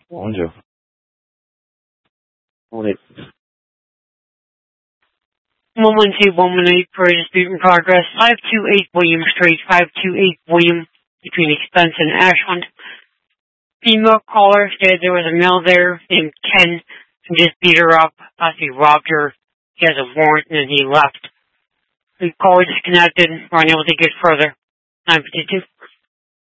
Onde? Onde? 112-118 for a dispute in progress. 528 William Street, 528 William, between Expense and Ashland. Female caller said there was a male there named Ken who just beat her up as he robbed her. He has a warrant and then he left. The caller disconnected. We're unable to get further. 952.